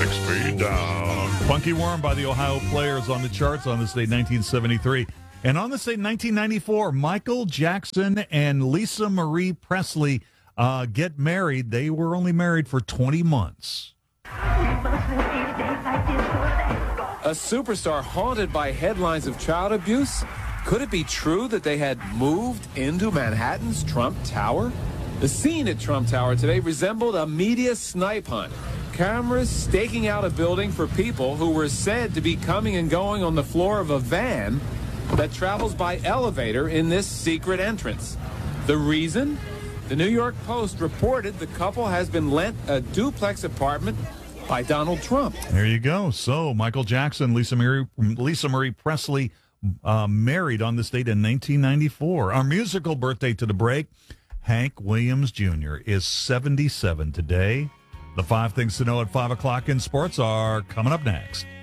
6 feet down. Funky Worm by the Ohio Players on the charts on this date, 1973. And on this date, 1994, Michael Jackson and Lisa Marie Presley get married. They were only married for 20 months. A superstar haunted by headlines of child abuse? Could it be true that they had moved into Manhattan's Trump Tower? The scene at Trump Tower today resembled a media snipe hunt. Cameras staking out a building for people who were said to be coming and going on the floor of a van that travels by elevator in this secret entrance. The reason? The New York Post reported the couple has been lent a duplex apartment by Donald Trump. There you go. So Michael Jackson, Lisa Marie Presley married on this date in 1994. Our musical birthday to the break, Hank Williams Jr. is 77 today. The 5 things to know at 5 o'clock in sports are coming up next.